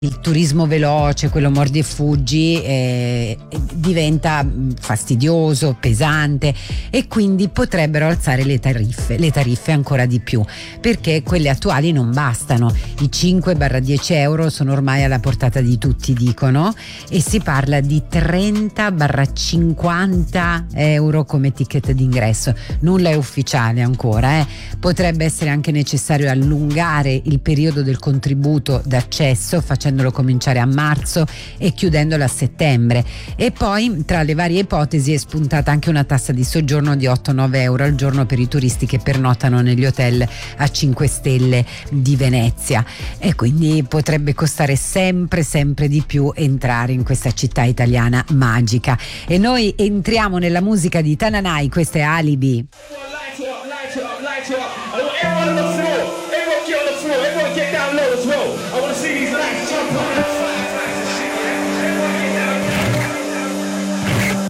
il turismo veloce, quello mordi e fuggi, diventa fastidioso, pesante, e quindi potrebbero alzare le tariffe ancora di più, perché quelle attuali non bastano. I 5-10 euro sono ormai alla portata di tutti, dicono, e si parla di 30-50 euro come ticket d'ingresso. Nulla è ufficiale ancora, Potrebbe essere anche necessario allungare il periodo del contributo d'accesso, facendolo cominciare a marzo e chiudendolo a settembre. E poi, tra le varie ipotesi, è spuntata anche una tassa di soggiorno di 8-9 euro al giorno per i turisti che pernottano negli hotel a 5 stelle di Venezia, e quindi potrebbe costare sempre di più entrare in questa città italiana magica. E noi entriamo nella musica di Tananai, questa è Alibi. Everyone